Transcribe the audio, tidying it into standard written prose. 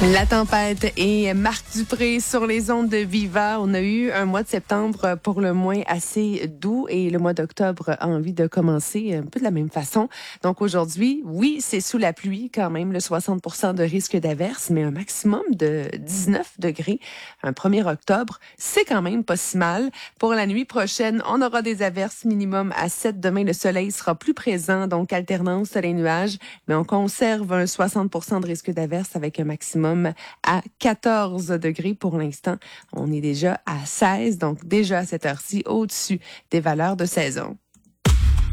La tempête et Marc Dupré sur les ondes de Viva. On a eu un mois de septembre pour le moins assez doux et le mois d'octobre a envie de commencer un peu de la même façon. Donc aujourd'hui, oui, c'est sous la pluie quand même, le 60% de risque d'averse, mais un maximum de 19 degrés. Un 1er octobre, c'est quand même pas si mal. Pour la nuit prochaine, on aura des averses minimum à 7. Demain, le soleil sera plus présent, donc alternance soleil-nuage, mais on conserve un 60% de risque d'averse avec un maximum à 14 degrés pour l'instant. On est déjà à 16, donc déjà à cette heure-ci, au-dessus des valeurs de saison.